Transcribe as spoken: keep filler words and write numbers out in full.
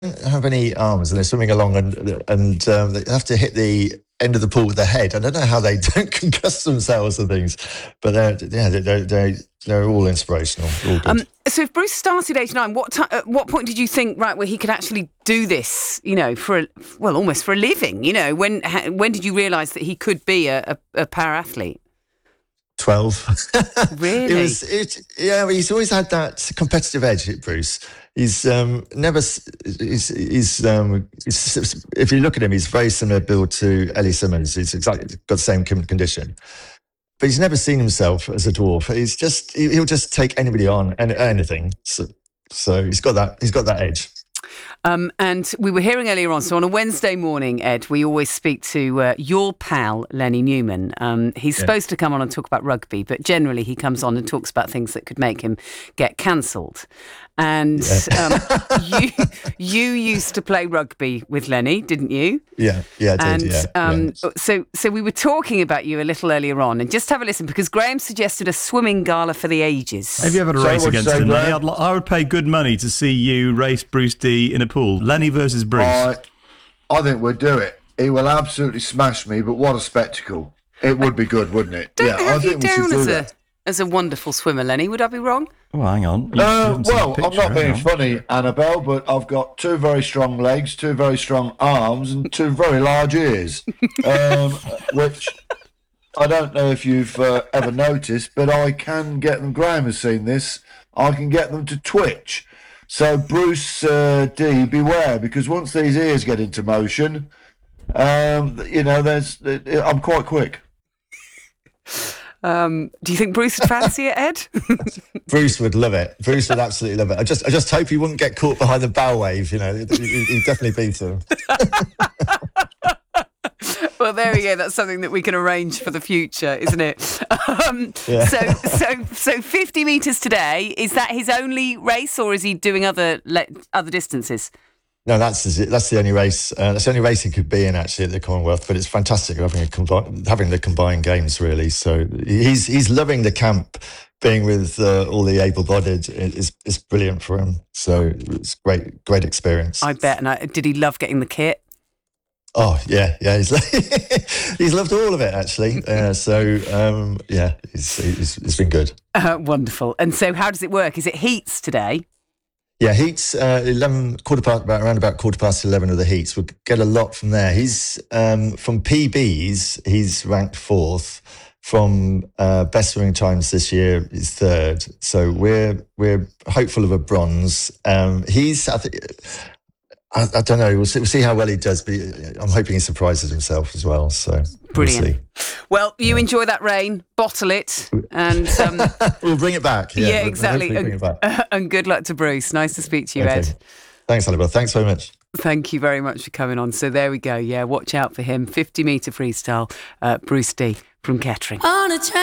have any arms and they're swimming along and and um, they have to hit the end of the pool with their head. I don't know how they don't concuss themselves and things, but they're yeah they're they're, they're all inspirational. All good. Um, so if Bruce started age nine, what t- at what point did you think right where he could actually do this? You know, for a, well, almost for a living. You know, when when did you realise that he could be a, a, a para athlete? twelve. Really? It was, it, yeah, he's always had that competitive edge, Bruce. He's um, never, he's, he's, um, he's, if you look at him, he's very similar build to Ellie Simmons. He's exactly got the same condition. But he's never seen himself as a dwarf. He's just, he'll just take anybody on and anything. So, so he's got that, he's got that edge. Um, and we were hearing earlier on, so on a Wednesday morning, Ed, we always speak to uh, your pal, Lenny Newman. Um, he's yeah. supposed to come on and talk about rugby, but generally he comes on and talks about things that could make him get cancelled. And yeah. um, you you used to play rugby with Lenny, didn't you? Yeah, yeah, I did, and, yeah, um, yeah. So, so we were talking about you a little earlier on, and just have a listen, because Graham suggested a swimming gala for the ages. Have you ever had a so race against him, Lenny? I'd, I would pay good money to see you race Bruce D in a pool. Lenny versus Bruce. I, I think we'll do it. He will absolutely smash me, but what a spectacle. It would be good, wouldn't it? Don't yeah, have I think you we should down do as that. a as a wonderful swimmer, Lenny. Would I be wrong? Oh, hang on. You Uh, well, picture, I'm not being on. funny, Annabelle, but I've got two very strong legs, two very strong arms, and two very large ears, um, which I don't know if you've uh, ever noticed, but I can get them. Graham has seen this. I can get them to twitch. So Bruce uh, D, beware, because once these ears get into motion, um, you know, there's I'm quite quick. Um, do you think Bruce would fancy it, Ed? Bruce would love it. Bruce would absolutely love it. I just, I just hope he wouldn't get caught behind the bow wave. You know, he'd, he'd definitely beat him. Well, there we go. That's something that we can arrange for the future, isn't it? Um, Yeah. So, so, so, fifty metres today. Is that his only race, or is he doing other le- other distances? No, that's that's the only race. Uh, that's the only race he could be in actually at the Commonwealth. But it's fantastic having a combi- having the combined games really. So he's he's loving the camp, being with uh, all the able-bodied is is brilliant for him. So it's great great experience. I bet. And I, did he love getting the kit? Oh yeah, yeah. He's he's loved all of it actually. Uh, so um, yeah, it's, it's it's been good. Uh, wonderful. And so, how does it work? Is it heats today? Yeah, heats, uh, eleven, quarter past, about around about quarter past eleven of the heats. We'll get a lot from there. He's, um, from P Bs, he's ranked fourth. From uh, best swimming times this year, he's third. So we're we're hopeful of a bronze. Um, he's, I think, I, I don't know, we'll see, we'll see how well he does, but I'm hoping he surprises himself as well. So Brilliant. We'll see. Well, you yeah. enjoy that rain, bottle it, and um, we'll bring it back. Yeah, yeah we'll, exactly. We'll bring and, it back. and good luck to Bruce. Nice to speak to you, okay. Ed. Thanks, Annabelle. Thanks very much. Thank you very much for coming on. So there we go. Yeah, watch out for him. fifty metre freestyle, uh, Bruce D from Kettering. On a